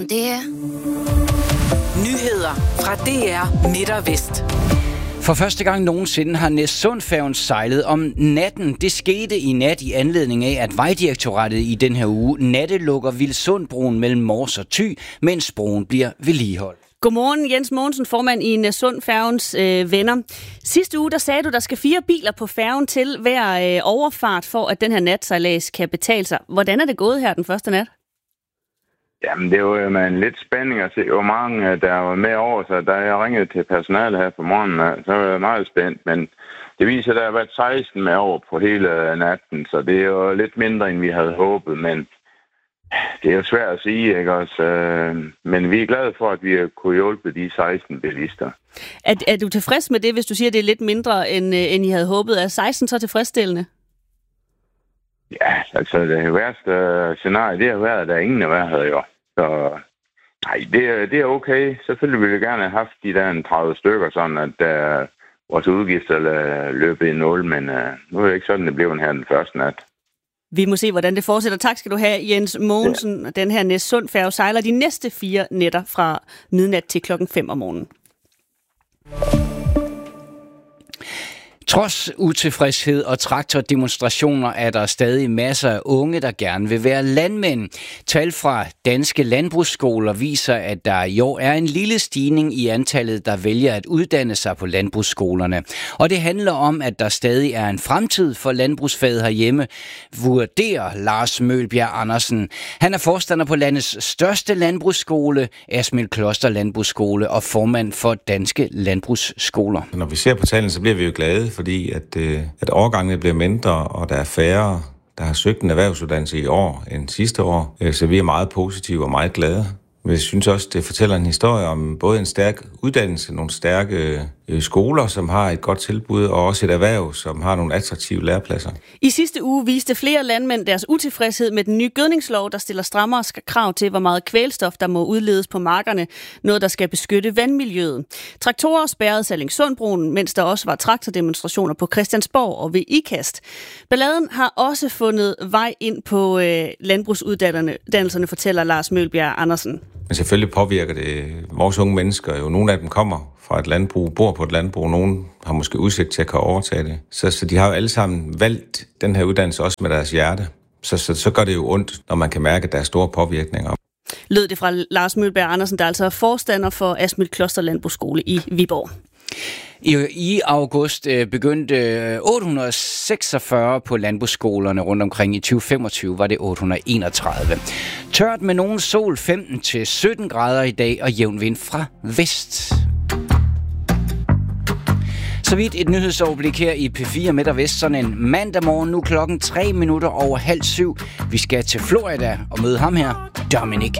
det er. Nyheder fra DR Midt og Vest. For første gang nogensinde har Næssundfærgen sejlet om natten. Det skete i nat i anledning af, at Vejdirektoratet i den her uge nattelukker Vilsundbroen mellem Mors og Thy, mens broen bliver vedligeholdt. Godmorgen, Jens Mogensen, formand i Næssundfærgens venner. Sidste uge der sagde du, der skal 4 biler på færgen til hver overfart, for at den her natsejlads kan betale sig. Hvordan er det gået her den første nat? Jamen, det var jo med en lidt spænding at se, hvor mange der var med over. Så da jeg ringede til personalet her på morgenen, så var jeg meget spændt. Men det viser, at der har været 16 med over på hele natten, så det er jo lidt mindre, end vi havde håbet. Men det er jo svært at sige, ikke også? Men vi er glade for, at vi kunne hjælpe de 16 bilister. Er du tilfreds med det, hvis du siger, at det er lidt mindre, end I havde håbet? Er 16 så tilfredsstillende? Ja, altså det værste scenarie, det har været, at der ingen af hver havde jo. Så nej, det er okay. Selvfølgelig ville vi gerne have haft de der 30 stykker, sådan at vores udgifter løbet i 0, men nu er det ikke sådan, det blev her den første nat. Vi må se, hvordan det fortsætter. Tak skal du have, Jens Mogensen. Ja. Den her Næssundfærge sejler de næste 4 nætter fra midnat til 5:00 om morgenen. Trods utilfredshed og traktordemonstrationer er der stadig masser af unge, der gerne vil være landmænd. Tal fra danske landbrugsskoler viser, at der i år er en lille stigning i antallet, der vælger at uddanne sig på landbrugsskolerne. Og det handler om, at der stadig er en fremtid for landbrugsfaget herhjemme, vurderer Lars Mølbjerg Andersen. Han er forstander på landets største landbrugsskole, Asmildkloster Landbrugsskole, og formand for Danske Landbrugsskoler. Når vi ser på tallene, så bliver vi jo glade, fordi at årgangene bliver mindre, og der er færre, der har søgt en erhvervsuddannelse i år end sidste år. Så vi er meget positive og meget glade. Men jeg synes også, det fortæller en historie om både en stærk uddannelse, nogle stærke skoler, som har et godt tilbud, og også et erhverv, som har nogle attraktive lærepladser. I sidste uge viste flere landmænd deres utilfredshed med den nye gødningslov, der stiller strammere krav til, hvor meget kvælstof, der må udledes på markerne, noget der skal beskytte vandmiljøet. Traktorer spærrede Sallingsundbroen, mens der også var traktordemonstrationer på Christiansborg og ved IKAST. Balladen har også fundet vej ind på landbrugsuddannelserne, fortæller Lars Mølbjerg Andersen. Men selvfølgelig påvirker det vores unge mennesker jo. Nogle af dem kommer fra et landbrug, bor på et landbrug, nogle har måske udsigt til at kunne overtage det. Så de har jo alle sammen valgt den her uddannelse også med deres hjerte. Så gør det jo ondt, når man kan mærke, at der er store påvirkninger. Lød det fra Lars Mølbjerg Andersen, der altså er forstander for Asmildkloster Landbrugsskole i Viborg. I august begyndte 846 på landbrugsskolerne rundt omkring. I 2025 var det 831. Tørt med nogen sol, 15-17 grader i dag, og jævn vind fra vest. Så vidt et nyhedsoverblik her i P4 Midt og Vest, sådan en mandag morgen, nu 6:03. Vi skal til Florida og møde ham her, Dominic